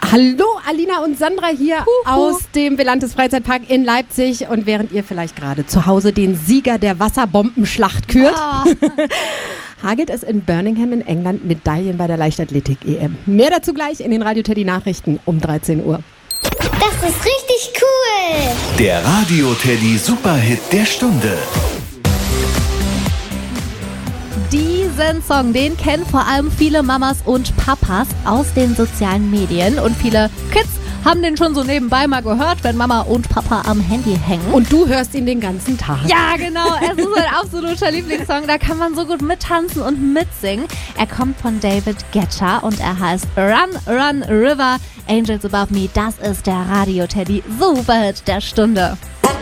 Hallo, Alina und Sandra hier aus dem Velantis Freizeitpark in Leipzig. Und während ihr vielleicht gerade zu Hause den Sieger der Wasserbombenschlacht kürt, hagelt es in Birmingham in England Medaillen bei der Leichtathletik-EM. Mehr dazu gleich in den Radio Teddy Nachrichten um 13 Uhr. Das ist richtig cool. Der Radio Teddy Superhit der Stunde. Diesen Song, den kennen vor allem viele Mamas und Papas aus den sozialen Medien. Und viele Kids haben den schon so nebenbei mal gehört, wenn Mama und Papa am Handy hängen. Und du hörst ihn den ganzen Tag. Ja, genau. Es ist ein absoluter Lieblingssong. Da kann man so gut mittanzen und mitsingen. Er kommt von David Guetta und er heißt Run, Run, River, Angels Above Me. Das ist der Radio Teddy Superhit der Stunde.